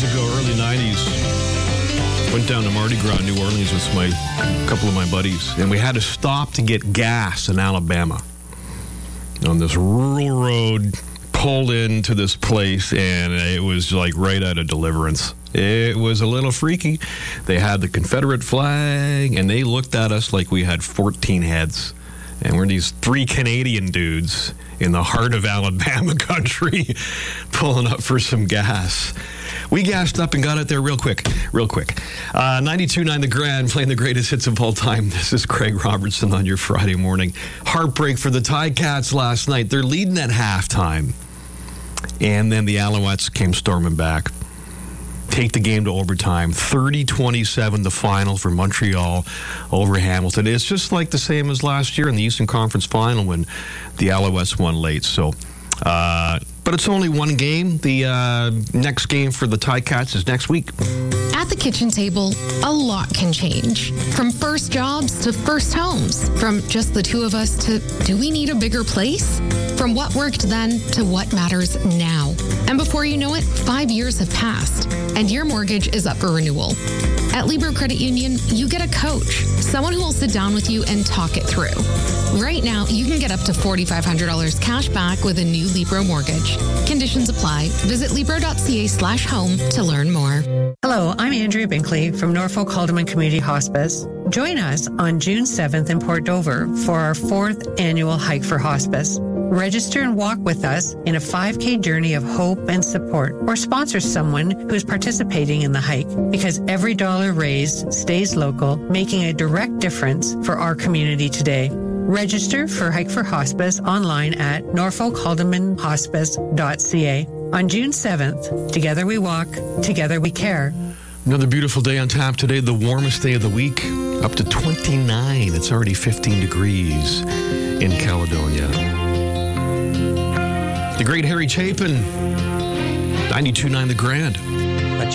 years ago, early 90s, went down to Mardi Gras, New Orleans with a couple of my buddies, and we had to stop to get gas in Alabama. On this rural road, pulled into this place, and it was like right out of Deliverance. It was a little freaky. They had the Confederate flag, and they looked at us like we had 14 heads. And we're these 3 Canadian dudes in the heart of Alabama country pulling up for some gas. We gassed up and got out there real quick. 92.9 The Grand, playing the greatest hits of all time. This is Craig Robertson on your Friday morning. Heartbreak for the Ticats last night. They're leading at halftime. And then the Alouettes came storming back. Take the game to overtime. 30-27, the final for Montreal over Hamilton. It's just like the same as last year in the Eastern Conference Final when the Alouettes won late. So, but it's only one game. The next game for the Ticats is next week. At the kitchen table, a lot can change. From first jobs to first homes. From just the two of us to do we need a bigger place? From what worked then to what matters now. And before you know it, 5 years have passed, and your mortgage is up for renewal. At Libro Credit Union, you get a coach, someone who will sit down with you and talk it through. Right now, you can get up to $4,500 cash back with a new Libro mortgage. Conditions apply. Visit Libro.ca/home to learn more. Hello, I'm Andrea Binkley from Norfolk Haldeman Community Hospice. Join us on June 7th in Port Dover for our 4th annual Hike for Hospice. Register and walk with us in a 5K journey of hope and support, or sponsor someone who is participating in the hike, because every dollar raised stays local, making a direct difference for our community today. Register for Hike for Hospice online at norfolkhaldemanhospice.ca. On June 7th, together we walk, together we care. Another beautiful day on tap today, the warmest day of the week, up to 29. It's already 15 degrees in Caledonia. The great Harry Chapin, 92.9 The Grand.